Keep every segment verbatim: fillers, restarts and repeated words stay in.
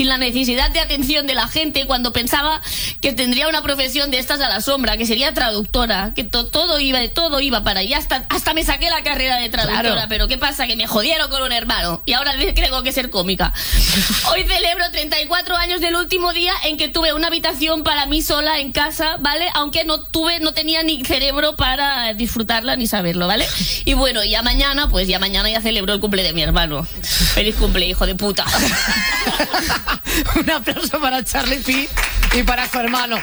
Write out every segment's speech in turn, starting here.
sin la necesidad de atención de la gente, cuando pensaba que tendría una profesión de estas a la sombra, que sería traductora, que to todo iba todo iba para allá, hasta, hasta me saqué la carrera de traductora, claro. Pero ¿qué pasa? Que me jodieron con un hermano y ahora tengo que ser cómica. Hoy celebro treinta y cuatro años del último día en que tuve una habitación para mí sola en casa, ¿vale? Aunque no tuve, no tenía ni cerebro para disfrutarla ni saberlo, ¿vale? Y bueno, ya mañana, pues ya mañana ya celebro el cumple de mi hermano. Feliz cumple, hijo de puta. Un aplauso para Charlie P y para su hermano.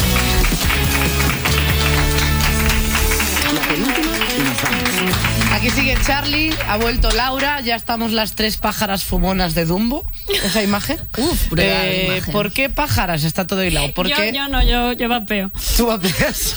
La penúltima y nos vamos. Aquí sigue Charlie, ha vuelto Laura, ya estamos las tres pájaras fumonas de Dumbo. ¿Esa imagen? Uf, eh, imagen. ¿Por qué pájaras? Está todo hilado. ¿Por yo, qué? yo no, yo, yo vapeo. ¿Tú vapeas?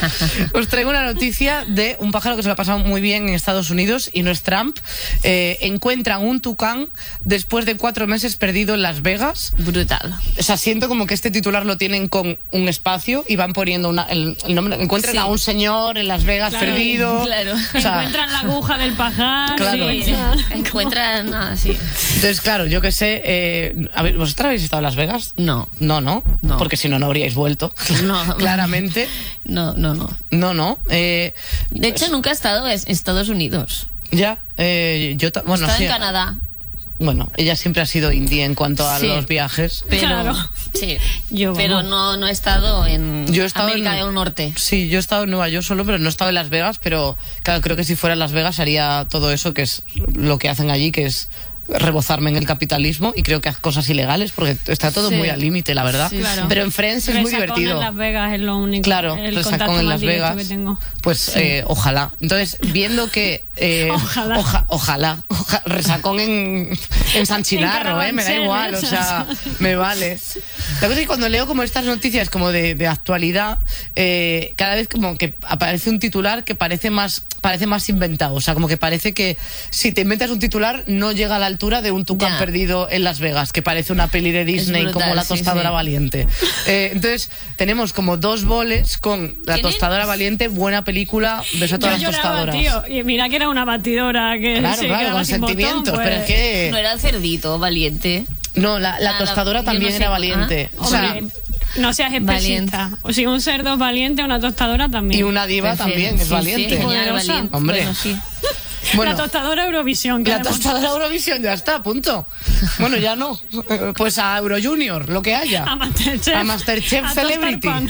Os traigo una noticia de un pájaro que se lo ha pasado muy bien en Estados Unidos y no es Trump. Eh, encuentran un tucán después de cuatro meses perdido en Las Vegas. Brutal. O sea, siento como que este titular lo tienen con un espacio y van poniendo una, el, el nombre. Encuentran Sí. a un señor en Las Vegas Claro, perdido. claro. O sea, Encuentran la aguja del pajar. Claro. Sí, encuentran así. entonces, claro, yo que sé. Eh, a ver, ¿vosotros habéis estado en Las Vegas? No. No, no. No. Porque si no, no habríais vuelto. No. Claramente. No, no, no. No, no. Eh, De hecho, nunca he estado en Estados Unidos. Ya, eh, yo ta- He bueno, estado sí, en Canadá. Bueno, ella siempre ha sido indie en cuanto a Sí. los viajes. Pero, Claro. sí, Yo, pero vamos. no, no he estado en Yo he estado América en- del Norte. Sí, yo he estado en Nueva York solo, pero no he estado en Las Vegas, pero claro, creo que si fuera en Las Vegas haría todo eso que es lo que hacen allí, que es rebozarme en el capitalismo, y creo que haz cosas ilegales porque está todo Sí. muy al límite, la verdad. Sí, Claro. Pero en Friends es muy Resacón divertido. en Las Vegas es lo único. Claro, el resacón contacto en más Las directo Vegas. que tengo. Pues eh, ojalá. Entonces, viendo que... eh, Ojalá. oja- ojalá. Oja- resacón en, en San Chinarro, En eh, me da Carabanchel, igual, o sea, me vale. La cosa es que cuando leo como estas noticias como de, de actualidad, eh, cada vez como que aparece un titular que parece más, parece más inventado. O sea, como que parece que si te inventas un titular no llega a la altura de un tucán Ya. perdido en Las Vegas, que parece una peli de Disney brutal, como La sí, tostadora sí. valiente. Eh, entonces, tenemos como dos boles con La ¿Tienen? tostadora valiente, buena película, beso a Yo todas las lloraba, tostadoras. tío. Y mira que era una batidora que Claro, se claro, quedaba con sin botón, sentimientos, pues. pero es que... No era el cerdito valiente. No, la, la Ah, la- tostadora yo también no sé. era valiente. Ah, O sea, Hombre, no seas Valiente. especista. O si un cerdo es valiente, una tostadora también. y una diva Perfecto. también es Sí, valiente. Sí, genial, Poderosa. valiente. Hombre. Bueno, sí. Bueno, La tostadora Eurovisión. que la hemos- tostadora Eurovisión ya está, punto. Bueno, ya no. Eh, Pues a Euro Junior, lo que haya. A Masterchef. A Masterchef A tostar Celebrity. pan.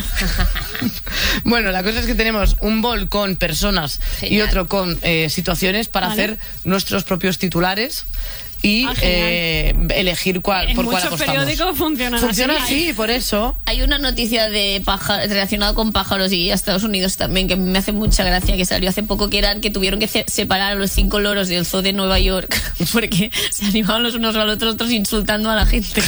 Bueno, la cosa es que tenemos un bol con personas y Genial. otro con eh, situaciones para Vale. hacer nuestros propios titulares y Ah, genial. eh, elegir cuál, En por cuál muchos apostamos. periódicos funcionan Funciona así. así, por eso. Hay una noticia de pájaros relacionada con pájaros y a Estados Unidos también que me hace mucha gracia, que salió hace poco, que eran que tuvieron que ce- separar a los cinco loros del zoo de Nueva York porque se animaban los unos a los otros, otros insultando a la gente.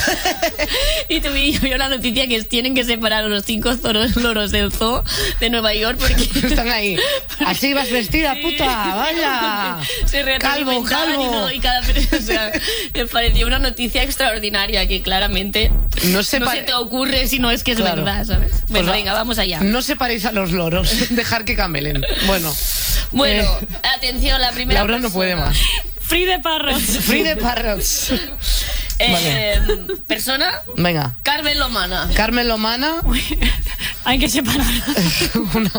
Y tuve yo la noticia que tienen que separar a los cinco zoros- loros del zoo de Nueva York porque Están ahí. Así vas vestida, puta, vaya. se Calvo, retroalimentaban calvo. y todo, y cada o sea, me pareció una noticia extraordinaria que claramente No se no pare- se te ocurre si no es que es Claro. verdad, ¿sabes? Pues Bueno, va- venga, vamos allá. No separéis a los loros, dejar que camelen. Bueno, Bueno, Eh, atención, la primera Laura no persona. puede más. Free de parros. Free the parrots. Eh, persona, Venga, Carmen Lomana. Carmen Lomana. Hay que separarla. Una-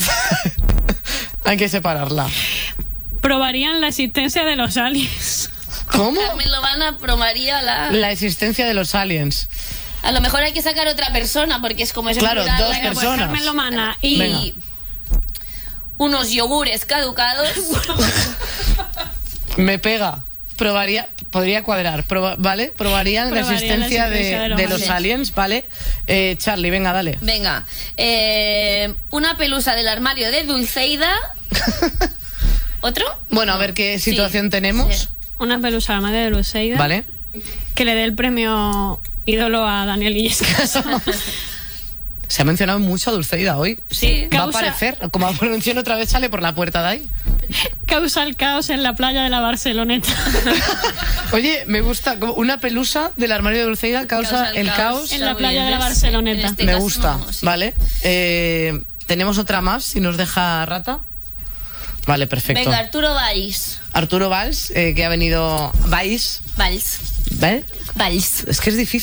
Hay que separarla. Probarían la existencia de los aliens. ¿Cómo? Carmen Lomana probaría la... La existencia de los aliens. A lo mejor hay que sacar otra persona porque es como es en Claro, plural, dos venga, pues, personas. Carmen Lomana y Venga. unos yogures caducados. Me pega. Probaría, podría cuadrar, proba- ¿vale? Probarían la Probarían la existencia de, existencia de los de los aliens. aliens, ¿vale? Eh, Charlie, venga, dale. Venga, eh, una pelusa del armario de Dulceida. ¿Otro? Bueno, a ver qué situación tenemos. Sí. Una pelusa a la madre de Luceida. ¿Vale? Que le dé el premio ídolo a Daniel Illescas. Se ha mencionado mucho a Dulceida hoy. Sí. Va a Causa- aparecer, como menciono otra vez, sale por la puerta de ahí. Causa el caos en la playa de la Barceloneta. Oye, me gusta, como una pelusa del armario de Dulceida causa, el caos. En la Está muy playa bien, de la ¿ves? Barceloneta. En este Me caso gusta, no, sí. ¿vale? Eh, Tenemos otra más, si nos deja Rata. Vale, perfecto. Venga, Arturo Valls. Arturo Valls, eh, que ha venido... Valls, Valls. ¿vale? Valls. Es que es difícil.